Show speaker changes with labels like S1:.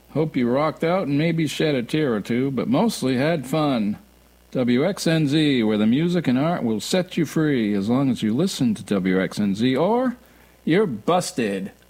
S1: Hope you rocked out and maybe shed a tear or two, but mostly had fun. WXNZ, where the music and art will set you free as long as you listen to WXNZ, or you're busted.